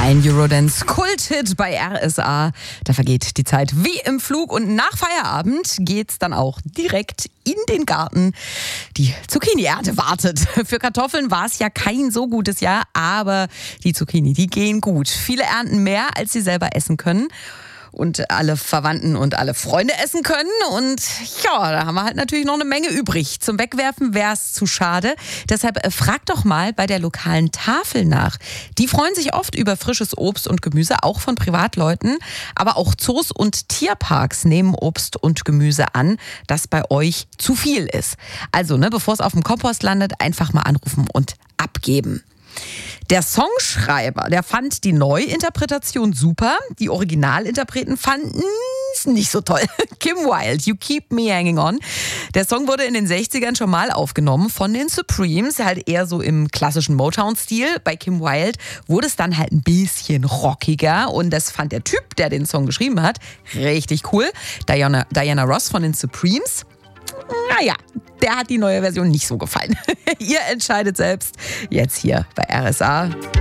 Ein Eurodance-Kult-Hit bei RSA. Da vergeht die Zeit wie im Flug und nach Feierabend geht's dann auch direkt in den Garten. Die Zucchini-Ernte wartet. Für Kartoffeln war es ja kein so gutes Jahr, aber die Zucchini, die gehen gut. Viele ernten mehr, als sie selber essen können. Und alle Verwandten und alle Freunde essen können. Und ja, da haben wir halt natürlich noch eine Menge übrig. Zum Wegwerfen wäre es zu schade. Deshalb fragt doch mal bei der lokalen Tafel nach. Die freuen sich oft über frisches Obst und Gemüse, auch von Privatleuten. Aber auch Zoos und Tierparks nehmen Obst und Gemüse an, das bei euch zu viel ist. Also, bevor es auf dem Kompost landet, einfach mal anrufen und abgeben. Der Songschreiber, der fand die Neuinterpretation super. Die Originalinterpreten fanden es nicht so toll. Kim Wilde, You Keep Me Hanging On. Der Song wurde in den 60ern schon mal aufgenommen von den Supremes, halt eher so im klassischen Motown-Stil. Bei Kim Wilde wurde es dann halt ein bisschen rockiger und das fand der Typ, der den Song geschrieben hat, richtig cool. Diana Ross von den Supremes. Naja, der hat die neue Version nicht so gefallen. Ihr entscheidet selbst. Jetzt hier bei RSA.